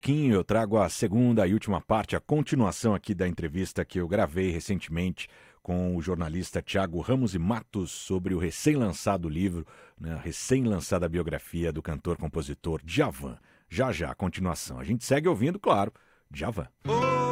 pouquinho eu trago a segunda e última parte, a continuação aqui da entrevista que eu gravei recentemente com o jornalista Tiago Ramos e Matos sobre o recém-lançado livro, né, a recém-lançada biografia do cantor-compositor Djavan. Já já, a continuação. A gente segue ouvindo, claro, Djavan.